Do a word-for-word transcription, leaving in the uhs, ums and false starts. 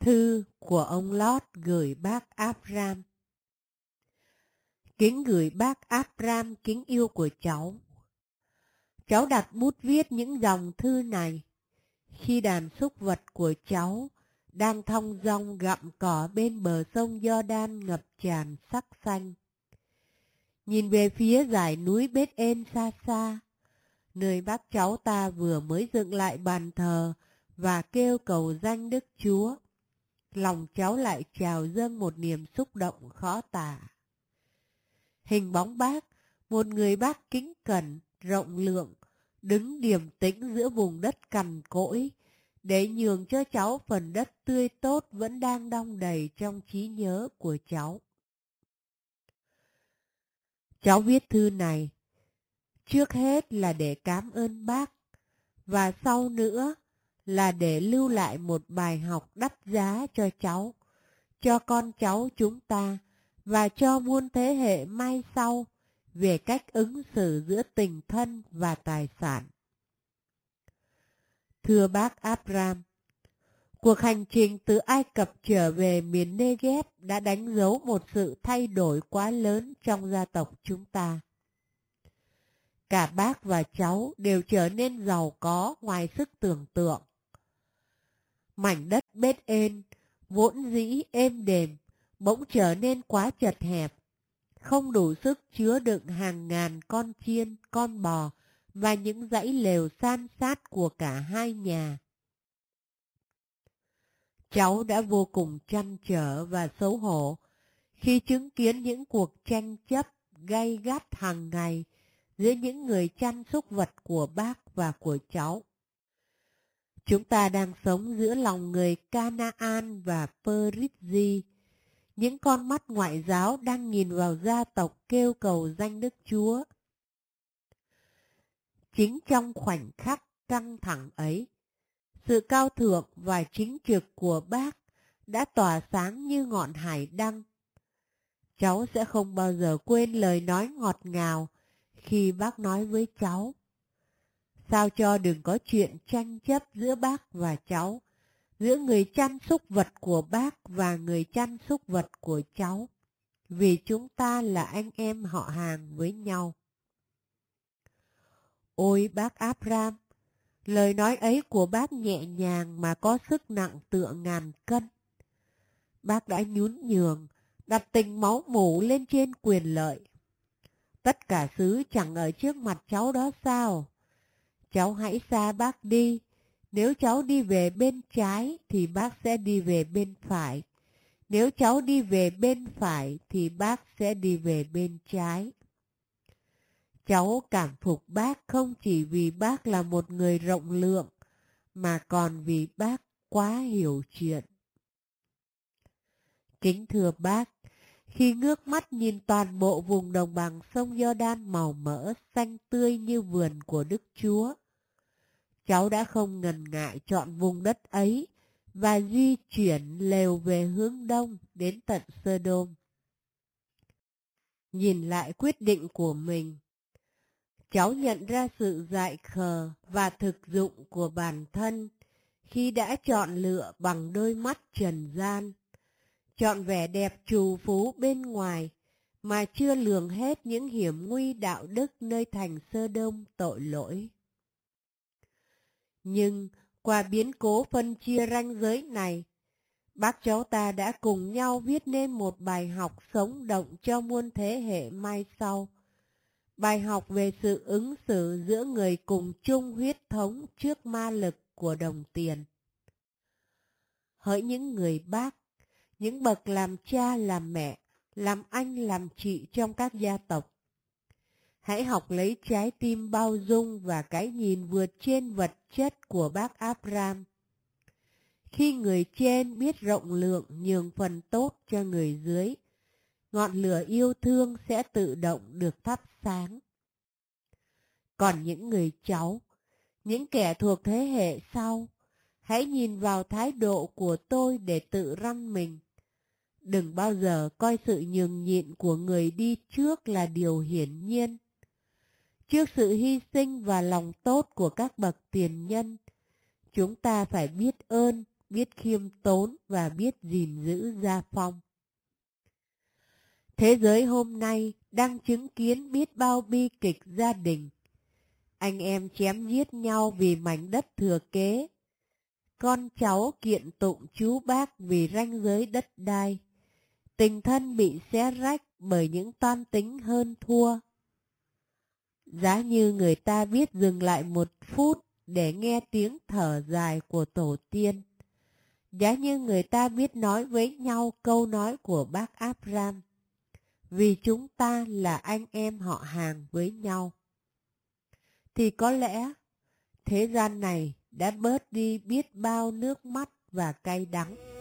Thư của ông Lót gửi bác Abraham. Kính gửi bác Abraham kính yêu của cháu. Cháu đặt bút viết những dòng thư này khi đàn súc vật của cháu đang thong dong gặm cỏ bên bờ sông Giođan ngập tràn sắc xanh. Nhìn về phía dải núi Bết-ên xa xa, nơi bác cháu ta vừa mới dựng lại bàn thờ và kêu cầu danh Đức Chúa, lòng cháu lại trào dâng một niềm xúc động khó tả. Hình bóng bác, một người bác kính cẩn, rộng lượng, đứng điềm tĩnh giữa vùng đất cằn cỗi, để nhường cho cháu phần đất tươi tốt vẫn đang đong đầy trong trí nhớ của cháu. Cháu viết thư này, trước hết là để cảm ơn bác, và sau nữa là để lưu lại một bài học đắt giá cho cháu, cho con cháu chúng ta, và cho muôn thế hệ mai sau về cách ứng xử giữa tình thân và tài sản. Thưa bác Abraham, cuộc hành trình từ Ai Cập trở về miền Negev đã đánh dấu một sự thay đổi quá lớn trong gia tộc chúng ta. Cả bác và cháu đều trở nên giàu có ngoài sức tưởng tượng. Mảnh đất Bết-ên, vốn dĩ êm đềm, bỗng trở nên quá chật hẹp, không đủ sức chứa đựng hàng ngàn con chiên, con bò và những dãy lều san sát của cả hai nhà. Cháu đã vô cùng trăn trở và xấu hổ khi chứng kiến những cuộc tranh chấp gay gắt hàng ngày giữa những người chăn súc vật của bác và của cháu. Chúng ta đang sống giữa lòng người Canaan và Perizzi, những con mắt ngoại giáo đang nhìn vào gia tộc kêu cầu danh Đức Chúa. Chính trong khoảnh khắc căng thẳng ấy, sự cao thượng và chính trực của bác đã tỏa sáng như ngọn hải đăng. Cháu sẽ không bao giờ quên lời nói ngọt ngào khi bác nói với cháu: sao cho đừng có chuyện tranh chấp giữa bác và cháu, giữa người chăn súc vật của bác và người chăn súc vật của cháu, vì chúng ta là anh em họ hàng với nhau. Ôi bác Abraham, lời nói ấy của bác nhẹ nhàng mà có sức nặng tựa ngàn cân. Bác đã nhún nhường, đặt tình máu mủ lên trên quyền lợi. Tất cả xứ chẳng ở trước mặt cháu đó sao? Cháu hãy xa bác đi. Nếu cháu đi về bên trái thì bác sẽ đi về bên phải. Nếu cháu đi về bên phải thì bác sẽ đi về bên trái. Cháu cảm phục bác không chỉ vì bác là một người rộng lượng, mà còn vì bác quá hiểu chuyện. Kính thưa bác, khi ngước mắt nhìn toàn bộ vùng đồng bằng sông Giođan màu mỡ xanh tươi như vườn của Đức Chúa, cháu đã không ngần ngại chọn vùng đất ấy và di chuyển lều về hướng đông đến tận Sodom. Nhìn lại quyết định của mình, cháu nhận ra sự dại khờ và thực dụng của bản thân khi đã chọn lựa bằng đôi mắt trần gian, chọn vẻ đẹp trù phú bên ngoài mà chưa lường hết những hiểm nguy đạo đức nơi thành Sodom tội lỗi. Nhưng qua biến cố phân chia ranh giới này, bác cháu ta đã cùng nhau viết nên một bài học sống động cho muôn thế hệ mai sau. Bài học về sự ứng xử giữa người cùng chung huyết thống trước ma lực của đồng tiền. Hỡi những người bác, những bậc làm cha làm mẹ, làm anh làm chị trong các gia tộc, hãy học lấy trái tim bao dung và cái nhìn vượt trên vật chất của bác Abraham. Khi người trên biết rộng lượng nhường phần tốt cho người dưới, ngọn lửa yêu thương sẽ tự động được thắp sáng. Còn những người cháu, những kẻ thuộc thế hệ sau, hãy nhìn vào thái độ của tôi để tự răn mình. Đừng bao giờ coi sự nhường nhịn của người đi trước là điều hiển nhiên. Trước sự hy sinh và lòng tốt của các bậc tiền nhân, chúng ta phải biết ơn, biết khiêm tốn và biết gìn giữ gia phong. Thế giới hôm nay đang chứng kiến biết bao bi kịch gia đình. Anh em chém giết nhau vì mảnh đất thừa kế. Con cháu kiện tụng chú bác vì ranh giới đất đai. Tình thân bị xé rách bởi những toan tính hơn thua. Giá như người ta biết dừng lại một phút để nghe tiếng thở dài của tổ tiên. Giá như người ta biết nói với nhau câu nói của bác Abraham. Vì chúng ta là anh em họ hàng với nhau. Thì có lẽ thế gian này đã bớt đi biết bao nước mắt và cay đắng.